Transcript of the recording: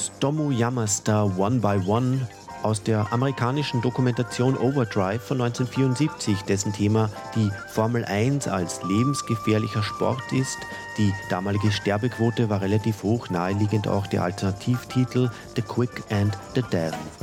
aus Tomu Yamasta One by One aus der amerikanischen Dokumentation Overdrive von 1974, dessen Thema die Formel 1 als lebensgefährlicher Sport ist. Die damalige Sterbequote war relativ hoch, naheliegend auch der Alternativtitel The Quick and the Dead.